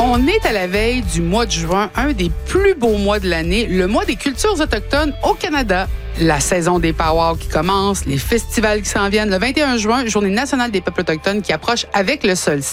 On est à la veille du mois de juin, un des plus beaux mois de l'année, le mois des cultures autochtones au Canada. La saison des powwows qui commence, les festivals qui s'en viennent. Le 21 juin, Journée nationale des peuples autochtones qui approche avec le solstice.